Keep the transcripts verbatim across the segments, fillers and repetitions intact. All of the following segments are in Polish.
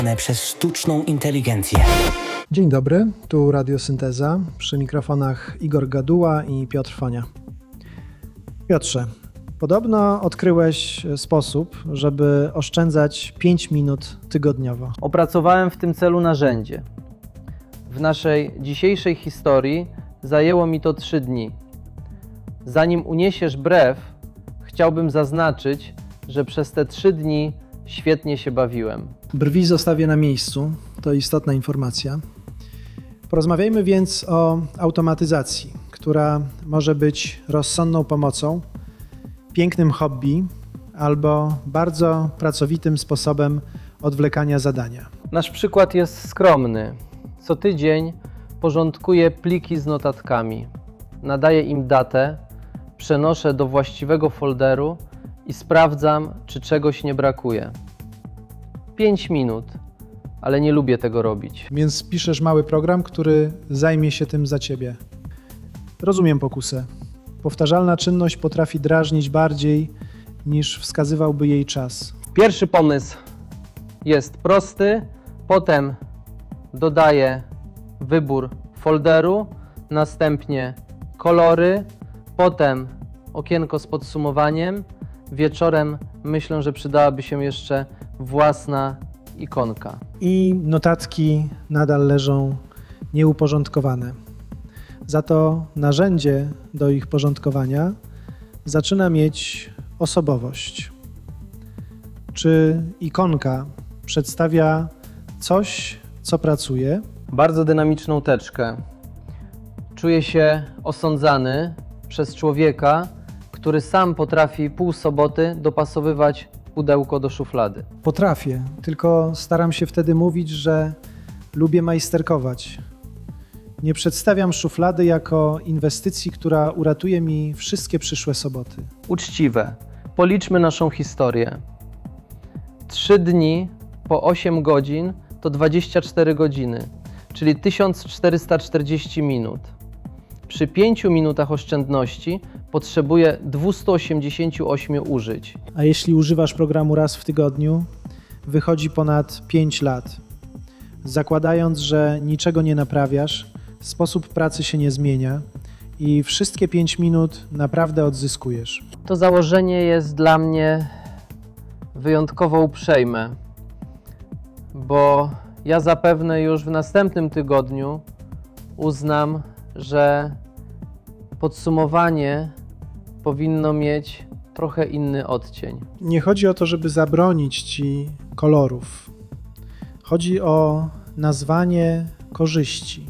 przez sztuczną inteligencję. Dzień dobry, tu Radiosynteza, przy mikrofonach Igor Gaduła i Piotr Fonia. Piotrze, podobno odkryłeś sposób, żeby oszczędzać pięć minut tygodniowo. Opracowałem w tym celu narzędzie. W naszej dzisiejszej historii zajęło mi to trzy dni. Zanim uniesiesz brew, chciałbym zaznaczyć, że przez te trzy dni świetnie się bawiłem. Brwi zostawię na miejscu, to istotna informacja. Porozmawiajmy więc o automatyzacji, która może być rozsądną pomocą, pięknym hobby albo bardzo pracowitym sposobem odwlekania zadania. Nasz przykład jest skromny. Co tydzień porządkuję pliki z notatkami, nadaję im datę, przenoszę do właściwego folderu i sprawdzam, czy czegoś nie brakuje. Pięć minut, ale nie lubię tego robić. Więc piszesz mały program, który zajmie się tym za ciebie. Rozumiem pokusę. Powtarzalna czynność potrafi drażnić bardziej niż wskazywałby jej czas. Pierwszy pomysł jest prosty, potem dodaję wybór folderu, następnie kolory, potem okienko z podsumowaniem. Wieczorem myślę, że przydałaby się jeszcze własna ikonka. I notatki nadal leżą nieuporządkowane. Za to narzędzie do ich porządkowania zaczyna mieć osobowość. Czy ikonka przedstawia coś, co pracuje? Bardzo dynamiczną teczkę. Czuję się osądzany przez człowieka, który sam potrafi pół soboty dopasowywać pudełko do szuflady. Potrafię, tylko staram się wtedy mówić, że lubię majsterkować. Nie przedstawiam szuflady jako inwestycji, która uratuje mi wszystkie przyszłe soboty. Uczciwe. Policzmy naszą historię. Trzy dni po osiem godzin to dwadzieścia cztery godziny, czyli tysiąc czterysta czterdzieści minut. Przy pięciu minutach oszczędności potrzebuję dwieście osiemdziesiąt osiem użyć. A jeśli używasz programu raz w tygodniu, wychodzi ponad pięć lat. Zakładając, że niczego nie naprawiasz, sposób pracy się nie zmienia i wszystkie pięć minut naprawdę odzyskujesz. To założenie jest dla mnie wyjątkowo uprzejme, bo ja zapewne już w następnym tygodniu uznam, że podsumowanie powinno mieć trochę inny odcień. Nie chodzi o to, żeby zabronić ci kolorów. Chodzi o nazwanie korzyści.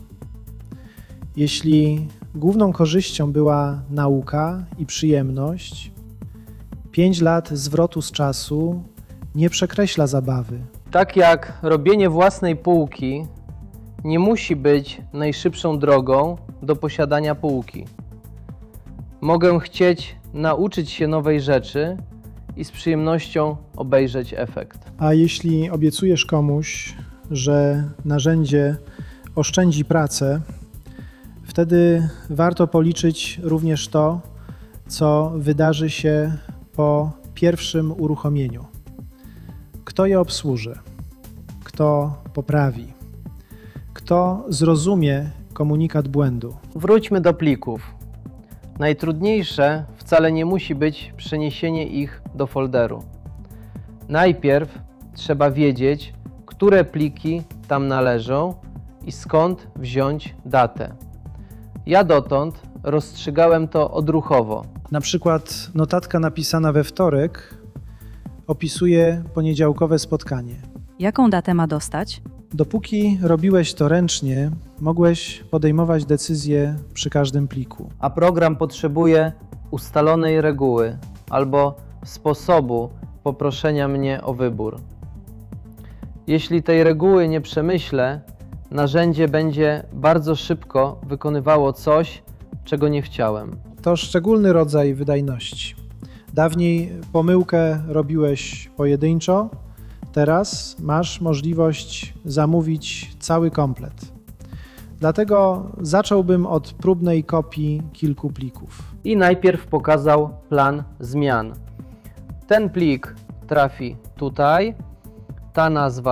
Jeśli główną korzyścią była nauka i przyjemność, pięć lat zwrotu z czasu nie przekreśla zabawy. Tak jak robienie własnej półki nie musi być najszybszą drogą do posiadania półki. Mogę chcieć nauczyć się nowej rzeczy i z przyjemnością obejrzeć efekt. A jeśli obiecujesz komuś, że narzędzie oszczędzi pracę, wtedy warto policzyć również to, co wydarzy się po pierwszym uruchomieniu. Kto je obsłuży? Kto poprawi? Kto zrozumie komunikat błędu? Wróćmy do plików. Najtrudniejsze wcale nie musi być przeniesienie ich do folderu. Najpierw trzeba wiedzieć, które pliki tam należą i skąd wziąć datę. Ja dotąd rozstrzygałem to odruchowo. Na przykład notatka napisana we wtorek opisuje poniedziałkowe spotkanie. Jaką datę ma dostać? Dopóki robiłeś to ręcznie, mogłeś podejmować decyzje przy każdym pliku. A program potrzebuje ustalonej reguły albo sposobu poproszenia mnie o wybór. Jeśli tej reguły nie przemyślę, narzędzie będzie bardzo szybko wykonywało coś, czego nie chciałem. To szczególny rodzaj wydajności. Dawniej pomyłkę robiłeś pojedynczo, teraz masz możliwość zamówić cały komplet. Dlatego zacząłbym od próbnej kopii kilku plików. I najpierw pokazał plan zmian. Ten plik trafi tutaj, ta nazwa